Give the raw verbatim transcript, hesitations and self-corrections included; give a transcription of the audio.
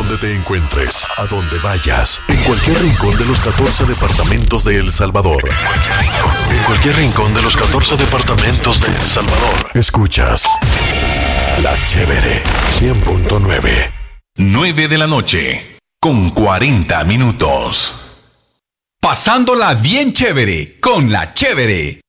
donde te encuentres, a donde vayas, en cualquier rincón de los catorce departamentos de El Salvador. En cualquier rincón de los catorce departamentos de El Salvador. Escuchas La Chévere cien punto nueve. nueve de la noche, con cuarenta minutos. Pasándola bien chévere con La Chévere.